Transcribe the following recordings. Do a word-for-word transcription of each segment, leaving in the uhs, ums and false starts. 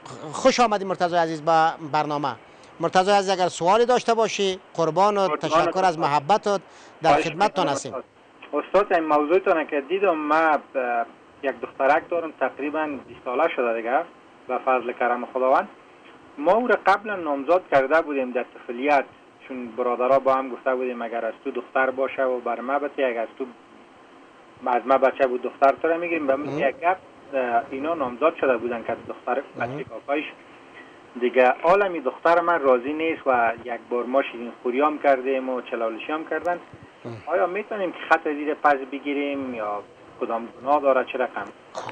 خوش آمدی مرتضی عزیز با برنامه. مرتضی عزیز اگر سوالی داشته باشی قربان و تشکر از محبتت، در خدمتتان هستیم. استاد این موضوعتون که دیدم ما یک دخترک دارم تقریبا بیست ساله شده دیگه به فضل کرم خداوند. ما او را قبلا نامزاد کرده بودیم در طفولیت، چون برادرها با هم گفته بودیم اگر از تو دختر باشه و بر ما بچه، اگر از تو از ما بچه بود دختر تو را میگیریم. به من یک گفت اینا نامزاد شده بودن که دختر بچه کاکایش دیگه. عالمی دختر من راضی نیست و یک بار ما شیرین خوری هم کردیم و چلالشی هم کردن. آیا میتونیم که خط زیر پس بگیریم یا کدام گناه داره، چه رقم؟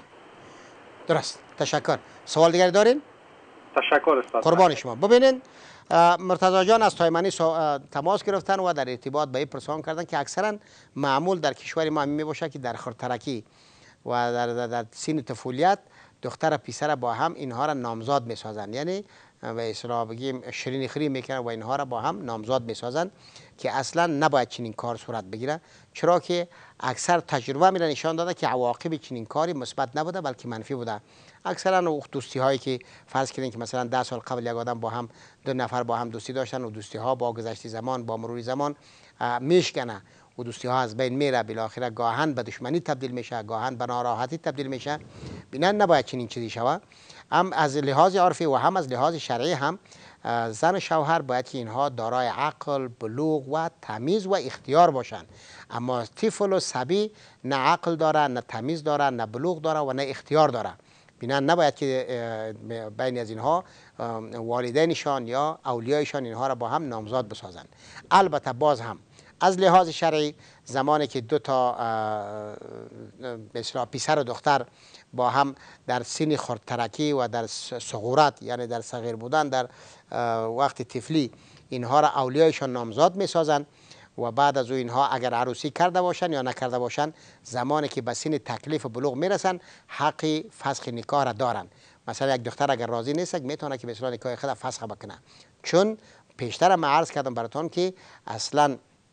درست، تشکر. سوال دیگری دارین؟ تشکر استاد. قربان شما. ببینین مرتضی جان از تایمانی تماس گرفتن و در ارتباط به این پرسان کردن که اکثرا معمول در کشور ما می باشه که در خردترکی و در, در, در سین طفولیت دختر و پسر با هم اینها را نامزاد میسازن، یعنی به اصطلاح بگیم شیرینی خوری میکنن و اینها را با هم نامزاد میسازن که اصلا نباید چنین کار صورت بگیره، چرا که اکثر تجربه میره نشان داده که عواقب چنین کاری مثبت نبوده بلکه منفی بوده. اکثرا دوستی هایی که فرض کردین که مثلا ده سال قبل یک آدم با هم دو نفر با هم دوستی داشتن و دوستی ها با گذشت زمان با مرور زمان میشکنه و دوستی ها از بین میره، بالاخره گاهن به دشمنی تبدیل میشه، گاهن به ناراحتی تبدیل میشه. بینن نباید چنین چیزی شود. هم از لحاظ عرفی و هم از لحاظ شرعی هم زن و شوهر باید که اینها دارای عقل، بلوغ و تمیز و اختیار باشند. اما طفل و صبی نه عقل داره، نه تمیز داره، نه بلوغ داره و نه اختیار داره. بینن نباید که بین از اینها والدینشان یا اولیایشان اینها را با هم نامزاد بسازند. البته باز هم از لحاظ شرعی زمانی که دو تا به اصطلاح پسر و دختر با هم در سن خردترکی و در صغورت یعنی در صغیر بودن در وقت طفلی اینها را اولیایشان نامزاد میسازند و بعد از او اینها اگر عروسی کرده باشند یا نکرده باشند زمانی که به سن تکلیف و بلوغ میرسند حق فسخ نکاح را دارند. مثلا یک دختر اگر راضی نیست میتونه که به اصطلاح نکاح خود فسخ بکنه، چون پیشتر ما عرض کردم براتون که اصلا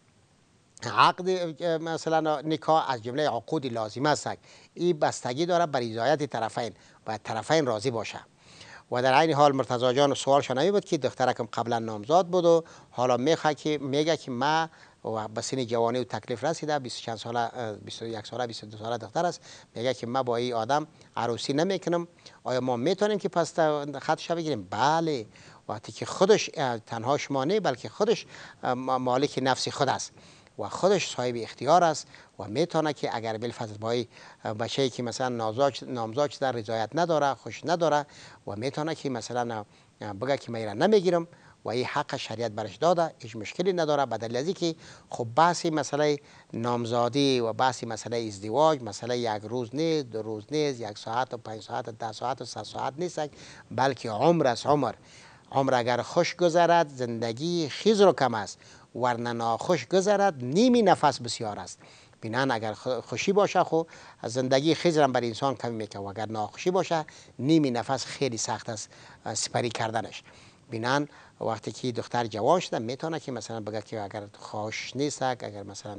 عقد مثلا نکاح از جمله عقود لازمه است. این بستگی داره بر رضایت طرفین و طرفین راضی باشه. و در این حال مرتضی جان سوالش نمی بود که دخترکم قبلا نامزاد بود و حالا میخواد که میگه که ما و به سن جوانی و تکلیف رسیده، بیست و چند ساله، بیست و یک ساله، بیست و دو ساله دختر است، میگه که ما با این آدم عروسی نمیکنم. آیا ما میتونیم که پس خطش بگیریم؟ بله، وقتی که خودش تنها شما نه بلکه خودش مالک نفس خود است و خودش صاحب اختیار است و میتونه که اگر بالفرض با بچه‌ای که مثلا نامزاد شده رضایت نداره، خوش نداره و میتونه که مثلا بگه که من نمیگیرم و این حق شریعت برش داده، هیچ مشکلی نداره. بدل از که خب بحث مسئله نامزادی و بحث مسئله ازدواج مسئله یک روز نیست، دو روز نیست، یک ساعت و پنج ساعت و ده ساعت و سه ساعت نیست، بلکه عمر است. عمر عمر اگر خوش گذرد زندگی خیز رو کم است، ورنه ناخوش گذرد نیمی نفس بسیار است. بینن اگر خوشی باشه خو زندگی خیزرم بر انسان کمی میکنه و اگر ناخوشی باشه نیمی نفس خیلی سخت است سپری کردنش. بینن وقتی که دختر جوان شده میتونه که مثلا بگه که اگر خوش نیست، اگر مثلا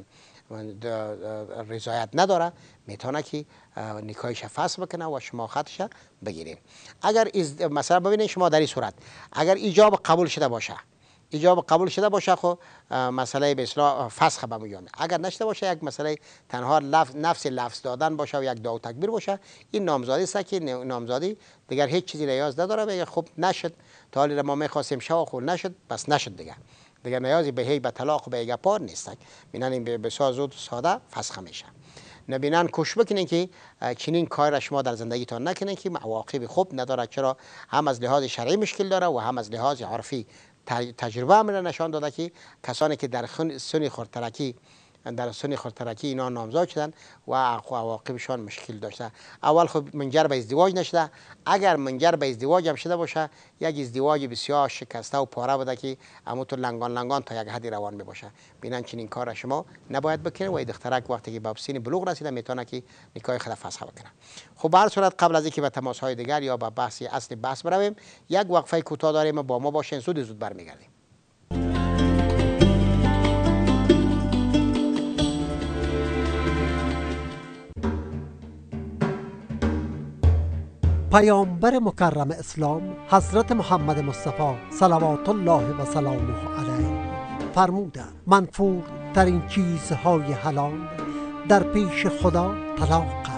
رضایت نداره میتونه که نکاحش فسخ بکنه و شما خطش بگیرین. اگر مثلا ببینید شما در این صورت اگر ایجاب قبول شده باشه، ایجاب قبول شده باشه خو مسئله به اصطلاح فسخ به میاد. اگر نشده باشه یک مسئله تنها لفظ نفس لفظ دادن باشه و یک دعا تکبیر باشه، این نامزادی است که نامزادی دیگر هیچ چیزی نیاز نداره. بگه خب نشد، تا حالی ما میخواستیم شو خو نشد، بس نشد دیگه. دیگر نیازی به هی به طلاق و به گپار نیست. ببینن این به بسیار ساده فسخ میشه. نبینن کوشش بکنین که چنین کار را شما در زندگیتان نکنین که عواقب خوب نداره، چرا هم از لحاظ شرعی مشکل داره و هم از لحاظ عرفی. تجربه هم نشان داده که کسانی که در سن خردترکی در سن خردترکی اینا نامزاد شدن و عواقبشان مشکل داشته. اول خب منجر به ازدواج نشده، اگر منجر به ازدواج هم شده باشه یک ازدواج بسیار شکسته و پاره بوده که اما تو لنگان لنگان تا یک حدی روان می باشه. ببینن چنین کار شما نباید بکنید و دخترک وقتی که به سن بلوغ رسیده میتونه که نکاح خود فسخ بکنه. خب به هر صورت قبل از اینکه به تماس های دیگر یا به بحث اصل بحث برویم یک وقفه کوتاه داریم، با ما باشین، زود زود برمیگردیم. پیامبر مکرم اسلام حضرت محمد مصطفی صلوات الله و سلامه علیه فرمودند منفور ترین چیزهای حلال در پیش خدا طلاق